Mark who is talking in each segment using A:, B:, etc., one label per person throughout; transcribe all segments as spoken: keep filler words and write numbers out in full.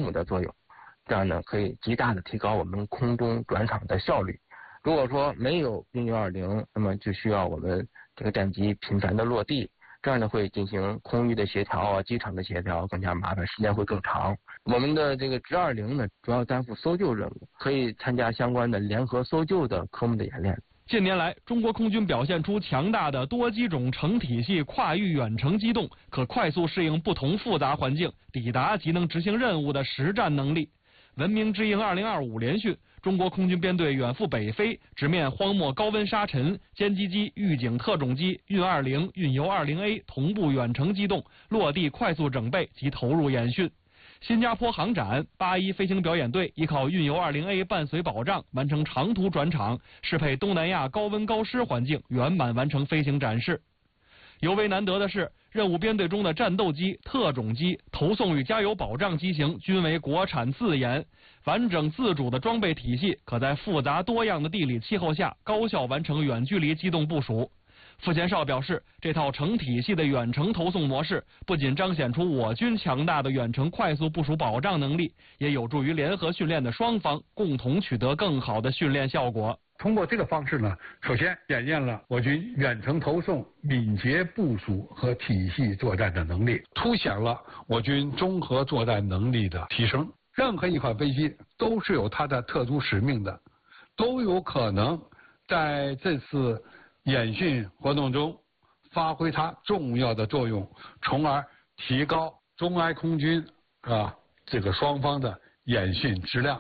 A: 姆的作用，这样呢可以极大的提高我们空中转场的效率。如果说没有运九二零，那么就需要我们这个战机频繁的落地，这样呢会进行空域的协调啊，机场的协调更加麻烦，时间会更长。我们的这个直二零呢，主要担负搜救任务，可以参加相关的联合搜救的科目的演练。
B: 近年来，中国空军表现出强大的多机种成体系跨域远程机动，可快速适应不同复杂环境，抵达及能执行任务的实战能力。文明之鹰二零二五联训，中国空军编队远赴北非，直面荒漠高温沙尘，歼击机、预警特种机、运二零、运油二零 A 同步远程机动，落地快速整备及投入演训。新加坡航展八一飞行表演队依靠运油二零 A 伴随保障，完成长途转场，适配东南亚高温高湿环境，圆满完成飞行展示。尤为难得的是，任务编队中的战斗机、特种机、投送与加油保障机型均为国产自研，完整自主的装备体系可在复杂多样的地理气候下高效完成远距离机动部署。傅前哨表示，这套成体系的远程投送模式不仅彰显出我军强大的远程快速部署保障能力，也有助于联合训练的双方共同取得更好的训练效果。
C: 通过这个方式呢，首先检验了我军远程投送、敏捷部署和体系作战的能力，凸显了我军综合作战能力的提升。任何一款飞机都是有它的特殊使命的，都有可能在这次演训活动中发挥它重要的作用，从而提高中埃空军啊这个双方的演训质量。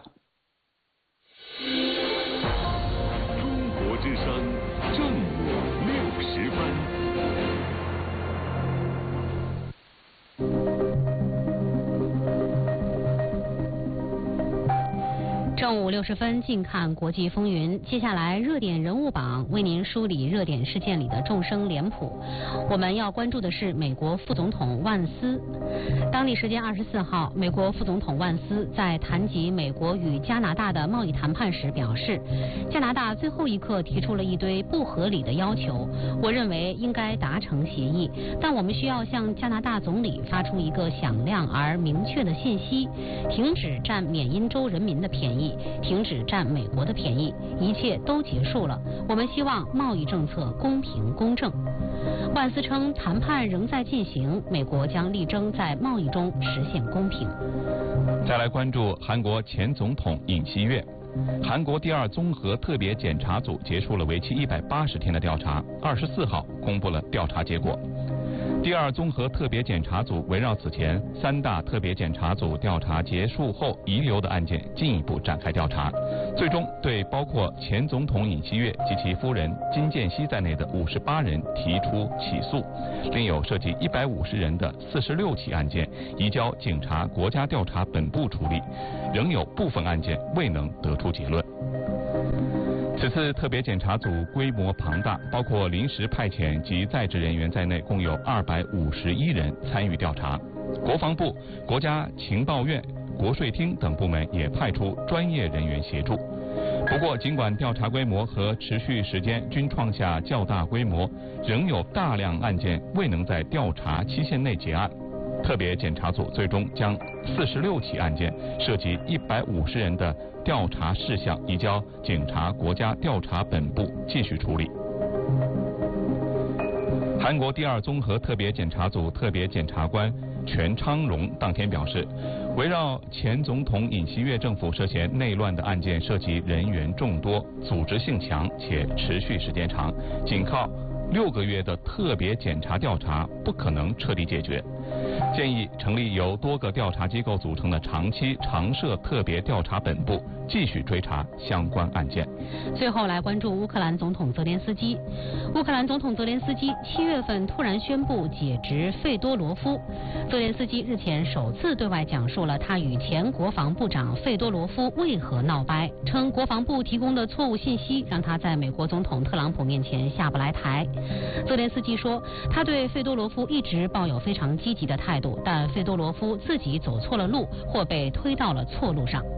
D: 之声正午六十分。
E: 正午六十分，近看国际风云。接下来，热点人物榜为您梳理热点事件里的众生脸谱。我们要关注的是美国副总统万斯。当地时间二十四号，美国副总统万斯在谈及美国与加拿大的贸易谈判时表示，加拿大最后一刻提出了一堆不合理的要求，我认为应该达成协议，但我们需要向加拿大总理发出一个响亮而明确的信息：停止占缅因州人民的便宜，停止占美国的便宜，一切都结束了。我们希望贸易政策公平公正。万斯称，谈判仍在进行，美国将力争在贸易中实现公平。
F: 再来关注韩国前总统尹锡悦。韩国第二综合特别检察组结束了为期一百八十天的调查，二十四号公布了调查结果。第二综合特别检察组围绕此前三大特别检察组调查结束后遗留的案件进一步展开调查，最终对包括前总统尹锡悦及其夫人金建熙在内的五十八人提出起诉，另有涉及一百五十人的四十六起案件移交警察国家调查本部处理，仍有部分案件未能得出结论。此次特别检察组规模庞大，包括临时派遣及在职人员在内，共有二百五十一人参与调查。国防部、国家情报院、国税厅等部门也派出专业人员协助。不过，尽管调查规模和持续时间均创下较大规模，仍有大量案件未能在调查期限内结案。特别检察组最终将四十六起案件涉及一百五十人的调查事项移交警察国家调查本部继续处理。韩国第二综合特别检察组特别检察官全昌荣当天表示，围绕前总统尹锡悦政府涉嫌内乱的案件涉及人员众多、组织性强且持续时间长，仅靠六个月的特别检察调查不可能彻底解决，建议成立由多个调查机构组成的长期常设特别调查本部，继续追查相关案件。
E: 最后来关注乌克兰总统泽连斯基。乌克兰总统泽连斯基七月份突然宣布解职费多罗夫。泽连斯基日前首次对外讲述了他与前国防部长费多罗夫为何闹掰，称国防部提供的错误信息让他在美国总统特朗普面前下不来台。泽连斯基说，他对费多罗夫一直抱有非常积极的态度，但费多罗夫自己走错了路，或被推到了错路上。